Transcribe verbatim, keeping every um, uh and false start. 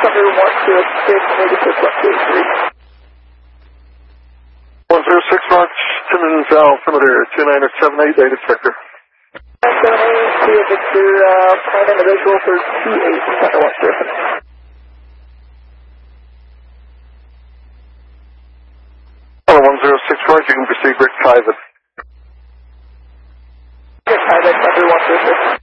Thunder one zero six, negative one two three. one zero six, March, Timmins altimeter two nine seven eight, data sector. seven eight, Kia Victor, uh, plan individual for two eight, Thunder one zero six. one zero six, Roger, you can proceed, Rick Private. Rick Private, Thunder one zero six.